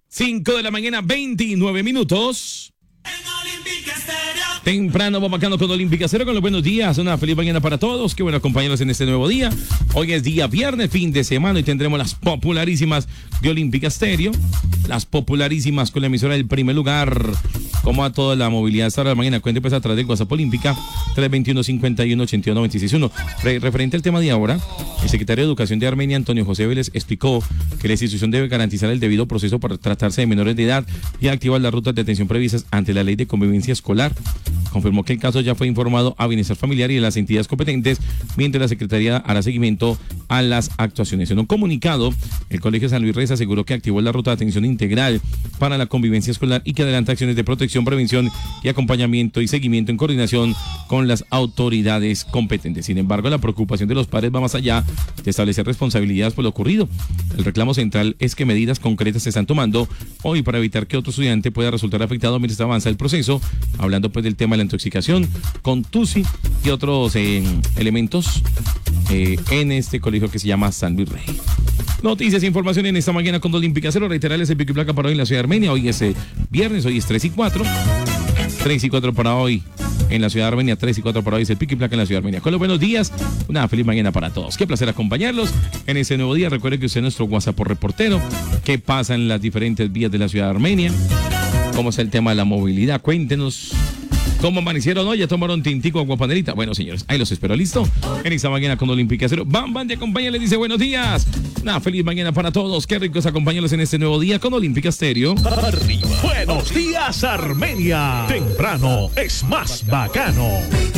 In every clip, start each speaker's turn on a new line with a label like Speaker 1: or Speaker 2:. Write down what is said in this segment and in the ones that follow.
Speaker 1: 5 de la mañana, 29 minutos. Temprano, vamos bacano con Olímpica Cero, con los buenos días. Una feliz mañana para todos. Qué bueno acompañarlos en este nuevo día. Hoy es día viernes, fin de semana, y tendremos las popularísimas de Olímpica Stereo. Las popularísimas con la emisora del primer lugar. Como a toda la movilidad esta hora de la mañana, cuente pues a través del WhatsApp Olímpica 321-51-81-961. Referente al tema de ahora, el secretario de Educación de Armenia, Antonio José Vélez, explicó que la institución debe garantizar el debido proceso para tratarse de menores de edad y activar las rutas de atención previstas ante la Ley de Convivencia Escolar. Confirmó que el caso ya fue informado a Bienestar Familiar y a las entidades competentes, mientras la Secretaría hará seguimiento a las actuaciones. En un comunicado, el Colegio San Luis Reyes aseguró que activó la ruta de atención integral para la convivencia escolar y que adelanta acciones de protección, prevención y acompañamiento y seguimiento en coordinación con las autoridades competentes. Sin embargo, la preocupación de los padres va más allá de establecer responsabilidades por lo ocurrido. El reclamo central es que medidas concretas se están tomando hoy para evitar que otro estudiante pueda resultar afectado mientras avanza el proceso, hablando pues del tema de la intoxicación con TUSI y otros elementos en este colegio que se llama San Luis Rey. Noticias e información en esta mañana con Olímpica Cero. Reiterarles el pico y placa para hoy en la ciudad de Armenia. Hoy es viernes, hoy es 3 y 4. 3 y 4 para hoy en la ciudad de Armenia, 3 y 4 para hoy es el pico y placa en la ciudad de Armenia. Con los buenos días, una feliz mañana para todos. Qué placer acompañarlos en este nuevo día. Recuerde que usted es nuestro WhatsApp por reportero. ¿Qué pasa en las diferentes vías de la ciudad de Armenia? ¿Cómo está el tema de la movilidad? Cuéntenos. ¿Cómo amanecieron hoy? ¿Ya tomaron tintico o aguapanerita? Bueno, señores, ahí los espero, ¿listo? En esta mañana con Olímpica Cero. Bam, Bam, te acompaña, le dice buenos días. Una feliz mañana para todos. Qué ricos acompañarlos en este nuevo día con Olímpica Stereo.
Speaker 2: Arriba. Buenos días, Armenia. Temprano es más bacano.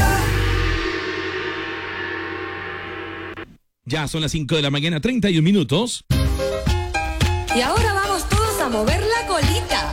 Speaker 1: Ya son las 5 de la mañana, 31 minutos.
Speaker 3: Y ahora vamos todos a mover la colita.